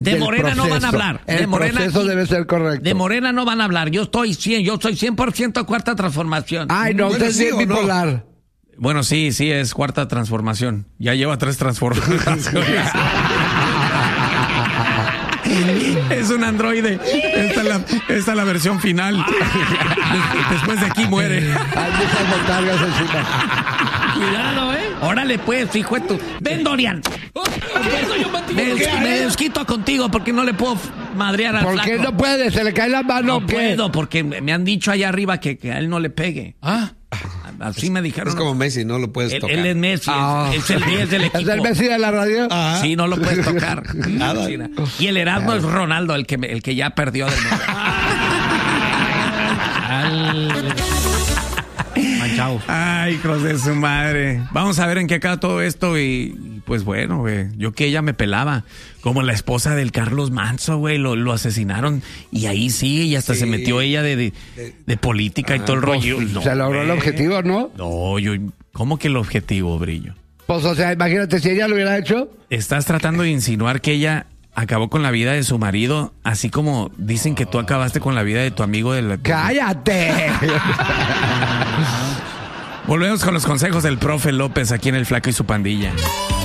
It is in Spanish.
De Morena no van a hablar. El proceso debe ser correcto. De Morena no van a hablar. Yo soy 100% cuarta transformación. Ay, no, usted es bien bipolar. Bueno, sí, es cuarta transformación. Ya lleva 3 transformaciones. Es un androide. Esta es la versión final. Después de aquí muere. Hay muchas montañas encima. Cuidado, Órale, pues, hijo de tu... Ven, Dorian. Me desquito contigo porque no le puedo madrear al flaco. ¿Por qué no puede? ¿Se le cae la mano? No puedo, porque me han dicho allá arriba que a él no le pegue. Así me dijeron. Es como Messi, no lo puedes tocar. Él es Messi, es el 10 del equipo. ¿Es el Messi de la radio? Sí, no lo puedes tocar. Nada. Y el Erasmo es Ronaldo, el que ya perdió del mundo. Manchado. Ay, hijos de su madre. Vamos a ver en qué acaba todo esto y pues bueno, güey. Yo que ella me pelaba. Como la esposa del Carlos Manzo, güey. Lo asesinaron y ahí sí, y hasta se metió ella de política y todo el rollo. Pues, no, se logró el objetivo, ¿no? No, ¿cómo que el objetivo, Brillo? Pues, o sea, imagínate si ella lo hubiera hecho. Estás tratando de insinuar que ella acabó con la vida de su marido, así como dicen que tú acabaste con la vida de tu amigo de la... ¡Cállate! Volvemos con los consejos del profe López aquí en El Flaco y su Pandilla.